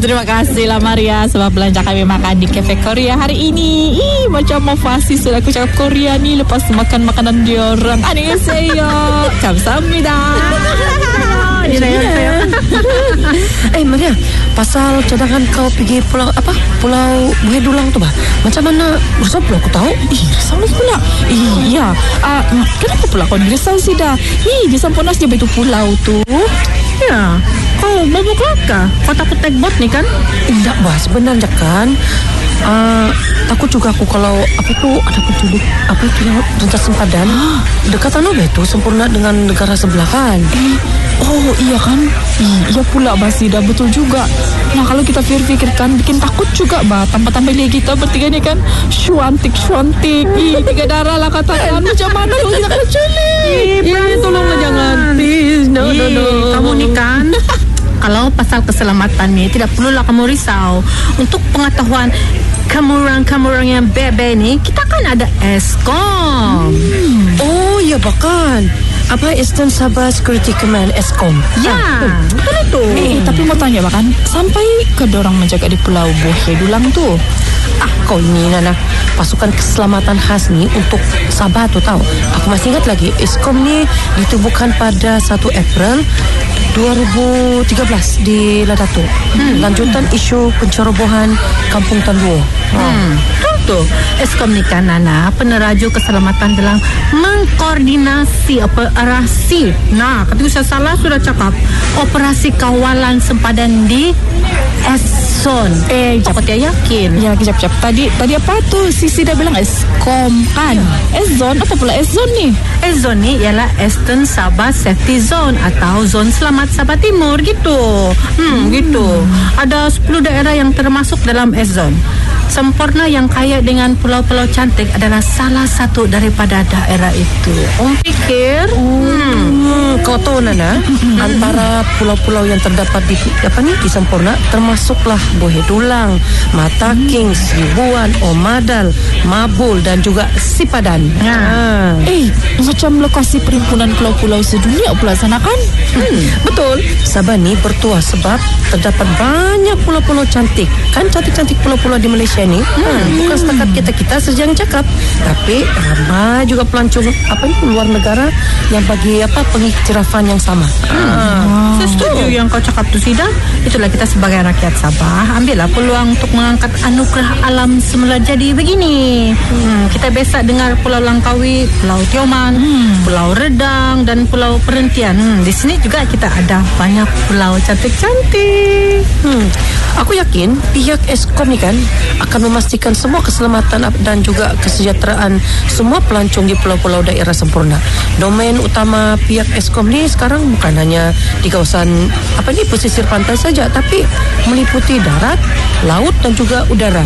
Terima kasih lah Maria sebab belanja kami makan di Cafe Korea hari ini. Macam mau fasih sudah aku cakap Korea ni lepas makan makanan diorang. Annyeonghaseyo. Kamsahamnida. Maria, pasal cadangan kau pergi pulau Buaya Dulang tu bah. Macam mana urusan pula aku tahu? Risau pula. Iya. Kenapa pula kau risau sih dah? Di Samponas dia begitu pulau tu. Ya. Kau mabuk kelakar? Kau takut take boat ni kan? Tidak bah, sebenarnya kan. Takut juga aku kalau ada penculik yang rencana sempadan dekat Anobe itu sempurna dengan negara sebelah kan. Oh iya kan. Iya pula Basida, betul juga. Nah kalau kita pikirkan bikin takut juga bah. Tambah-tambah lagi kita bertiga ni kan Syuantik. Tiga darah lah katakan. Macam mana kalau kita penculik? Tolonglah jangan. Please. No. Kamu ni kan kalau pasal keselamatan ni tidak perlulah kamu risau. Untuk pengetahuan kamu yang bebe ni, kita kan ada Eskom. Oh ya bahkan Eastern Sabah Security Command Eskom. Ya, betul itu. Tapi mau tanya bahkan sampai ke dorang menjaga di Pulau Buaya Dulang tu. Kau ini Nana, pasukan keselamatan khas ni untuk Sabah tu tahu. Aku masih ingat lagi Eskom ni ditubuhkan pada 1 April 2013 di Ladatu. Lanjutan isu pencerobohan Kampung Tanduo. Betul. Eskom ni kan Nana, peneraju keselamatan dalam mengkoordinasi operasi. Nah, ketika saya salah sudah cakap operasi kawalan sempadan di Eson. Aku tidak yakin. Ya, kejap. Tadi apa tu? Sisi dah bilang Eskom kan? Ezon, apa pula Ezon ni? Ezon ni ialah Eastern Sabah Safety Zone atau Zon Selamat Sabah Timur gitu. Gitu. Ada 10 daerah yang termasuk dalam Ezon. Sempurna yang kaya dengan pulau-pulau cantik adalah salah satu daripada daerah itu. Pikir? Kau tahu Nana, antara pulau-pulau yang terdapat di Sempurna termasuklah Buaya Dulang, Mata King, Sibuan, Omadal, Mabul dan juga Sipadan. Macam lokasi perhimpunan pulau-pulau sedunia pula sana kan? Betul. Sabah ni bertuah sebab terdapat banyak pulau-pulau cantik. Kan cantik-cantik pulau-pulau di Malaysia ni. Bukan setakat kita saja yang cakap, tapi ramai juga pelancong luar negara yang bagi pengiktirafan yang sama. Saya setuju yang kau cakap tu Sida. Itulah kita sebagai rakyat Sabah, ambillah peluang untuk mengangkat anugerah alam semula jadi begini. Kita biasa dengar Pulau Langkawi, Pulau Tioman, Pulau Redang dan Pulau Perhentian. Di sini juga kita ada banyak pulau cantik-cantik. Aku yakin pihak Eskom ni kan akan memastikan semua keselamatan dan juga kesejahteraan semua pelancong di pulau-pulau daerah Sempurna. Domain utama pihak Eskom ni sekarang bukan hanya di kawasan pesisir pantai saja, tapi meliputi darat, laut dan juga udara.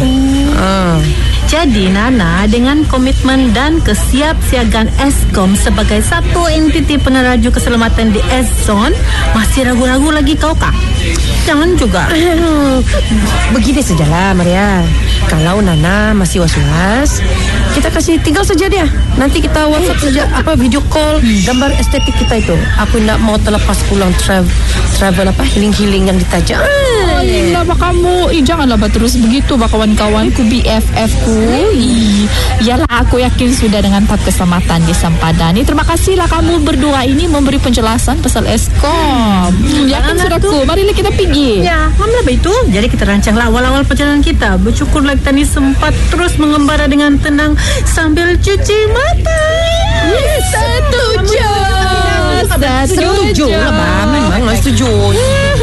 Jadi Nana, dengan komitmen dan kesiapsiagaan Eskom sebagai satu entiti peneraju keselamatan di Ezon, masih ragu-ragu lagi kau kah? Jangan juga. Begini sajalah Maria. Kalau Nana masih was-was, kita tinggal saja dia. Nanti kita WhatsApp saja video call gambar estetik kita itu. Aku nak mau terlepas pulang travel healing yang ditajak. Alah kamu, janganlah terus begitu kawan-kawanku, BFF ku. Yalah, aku yakin sudah dengan tahap keselamatan di Sempadan. Terima kasihlah kamu berdua ini memberi penjelasan pasal Eskom. Yakin sudahku. Marilah kita pergi. Ya, alhamdulillah itu. Jadi kita rancanglah awal-awal perjalanan kita. Bersyukurlah kita ni sempat terus mengembara dengan tenang sambil cuci mata. Setuju. Setuju lah, memang setuju.